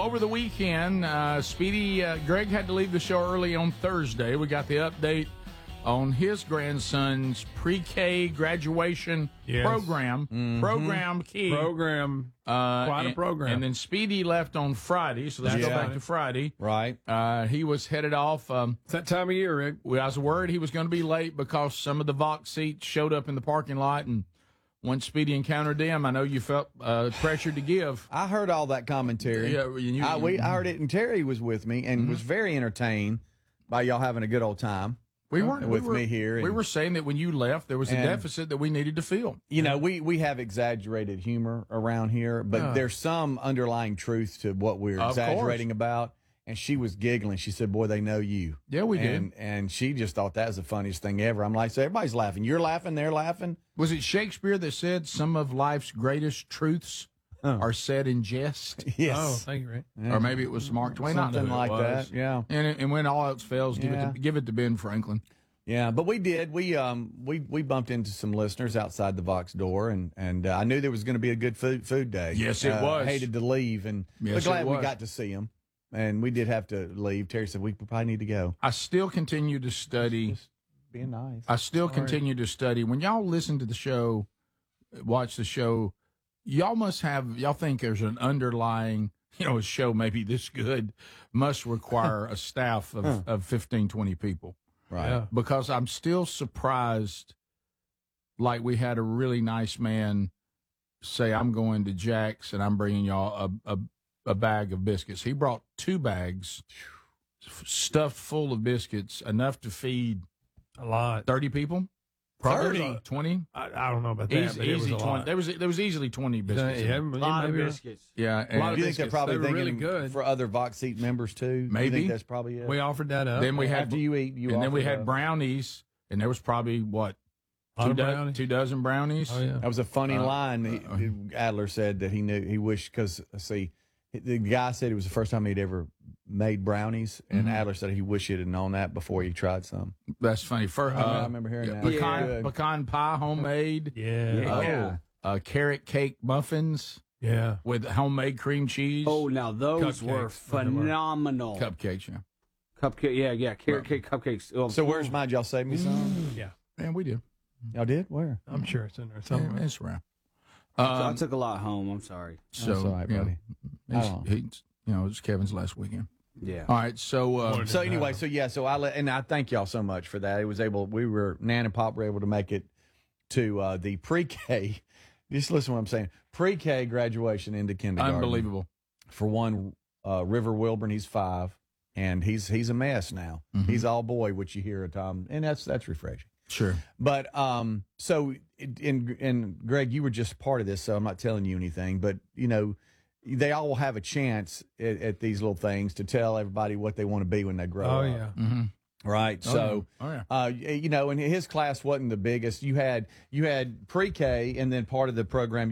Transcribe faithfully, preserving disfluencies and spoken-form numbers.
over the weekend, uh, Speedy, uh, Greg had to leave the show early on Thursday. We got the update on his grandson's pre-K graduation yes. program. Mm-hmm. Program key. Program. Uh, Quite and, a program. And then Speedy left on Friday, so let's That's go back right. to Friday. Right. Uh, he was headed off. Um, it's that time of year, Rick. I was worried he was going to be late because some of the Vox seats showed up in the parking lot, and once Speedy encountered them, I know you felt uh, pressured to give. I heard all that commentary. Yeah, you, I, we, I heard it, and Terry was with me and mm-hmm. was very entertained by y'all having a good old time. We weren't with we were, me here. We were saying that when you left, there was a deficit that we needed to fill. You know, we, we have exaggerated humor around here, but uh, there's some underlying truth to what we're exaggerating about. And she was giggling. She said, "Boy, they know you." Yeah, we and, did. And she just thought that was the funniest thing ever. I'm like, so everybody's laughing. You're laughing. They're laughing. Was it Shakespeare that said some of life's greatest truths oh. are said in jest? Yes. Oh, thank you, Rick. Yeah. Or maybe it was Mark Twain. Something like was. that. Yeah. And and when all else fails, give yeah. it to, give it to Ben Franklin. Yeah, but we did. We um we we bumped into some listeners outside the Vox door, and and uh, I knew there was going to be a good food food day. Yes, it uh, was. I hated to leave, and yes, but glad it was. we got to see them. And we did have to leave. Terry said we probably need to go. I still continue to study. Just being nice. I still Sorry. continue to study. When y'all listen to the show, watch the show, y'all must have, y'all think there's an underlying, you know, a show maybe this good must require a staff of, huh. of fifteen, twenty people. Right. Yeah. Because I'm still surprised, like we had a really nice man say, I'm going to Jack's and I'm bringing y'all a, a a bag of biscuits. He brought two bags stuffed full of biscuits, enough to feed a lot. thirty people? Probably thirty? twenty? I, I don't know about that, Easy, but it was easy a twenty. lot. There was there was easily twenty biscuits. Yeah, in it. yeah, A lot of maybe. biscuits. Yeah, and A lot of Do you think they're biscuits. probably They were thinking really good. for other Vox seat members too? Maybe. You think that's probably it. We offered that up. then we had after you eat, you and then we offer had the- brownies, and there was probably what A lot two, of do- brownies. two dozen brownies. Oh, yeah. That was a funny Uh, line. He, uh, Adler said that he knew he wished because see, the guy said it was the first time he'd ever made brownies, and Mhm. Adler said he wished he'd have known that before he tried some. That's funny. For, uh, I remember hearing yeah, that. Pecan, Yeah. pecan pie, homemade. Yeah. Yeah. Uh, Yeah. uh, carrot cake muffins Yeah. with homemade cream cheese. Oh, now those Cupcakes. were phenomenal. Cupcakes, yeah. Cupcake, yeah, yeah, carrot cake cupcakes. Oh, So where's mine? Y'all save me some? Yeah. Man, we did. Y'all did? Where? I'm sure it's in there Yeah, somewhere. it's around. So Um, I took a lot home. I'm sorry. so, That's all right, yeah, buddy. he's- Oh. he's- you know, it's Kevin's last weekend. Yeah. All right, so uh, Morning. So anyway, so yeah, so I let, and I thank y'all so much for that. It was able, we were, Nan and Pop were able to make it to uh, the pre-K. Just listen to what I'm saying. Pre-K graduation into kindergarten. unbelievable. For one, uh, River Wilburn, he's five, and he's he's a mess now. Mhm. He's all boy, which you hear at Tom, and that's that's refreshing. Sure. But um, so in and Greg, you were just part of this, so I'm not telling you anything. But you know, they all will have a chance at, at these little things to tell everybody what they want to be when they grow Oh, up. yeah. Mm-hmm. Right. Oh, So, yeah. Oh, yeah. uh, you know, and his class wasn't the biggest. You had you had pre-K, and then part of the program